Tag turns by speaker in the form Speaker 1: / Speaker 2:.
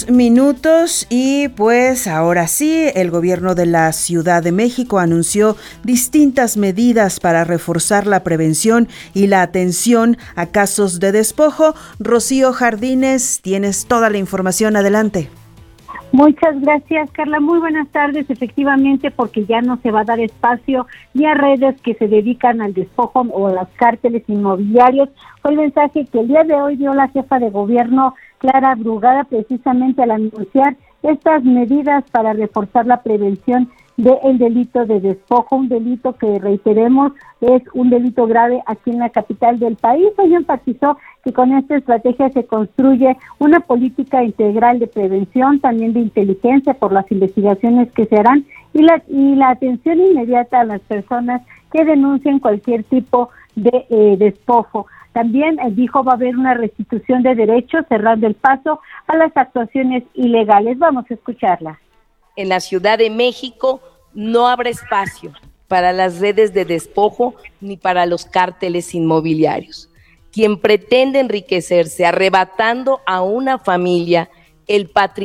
Speaker 1: Minutos y pues ahora sí, el gobierno de la Ciudad de México anunció distintas medidas para reforzar la prevención y la atención a casos de despojo. Rocío Jardines, tienes toda la información, adelante.
Speaker 2: Muchas gracias, Carla. Muy buenas tardes. Efectivamente, porque ya no se va a dar espacio ni a redes que se dedican al despojo o a los cárteles inmobiliarios. Fue el mensaje que el día de hoy dio la jefa de gobierno, Clara Brugada, precisamente al anunciar estas medidas para reforzar la prevención del delito de despojo, un delito que, reiteremos, es un delito grave aquí en la capital del país. Hoy enfatizó que con esta estrategia se construye una política integral de prevención, también de inteligencia por las investigaciones que se harán y la atención inmediata a las personas que denuncien cualquier tipo de despojo. También dijo va a haber una restitución de derechos, cerrando el paso a las actuaciones ilegales. Vamos a escucharla.
Speaker 3: En la Ciudad de México no habrá espacio para las redes de despojo ni para los cárteles inmobiliarios. Quien pretende enriquecerse arrebatando a una familia el patrimonio